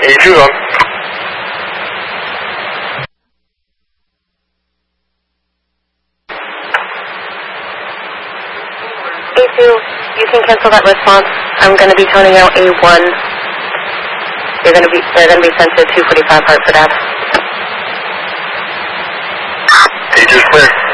A2 on. A2, you can cancel that response. I'm going to be toning out A1. They're going to be sent to 245 Hartford Ave. A2 is clear.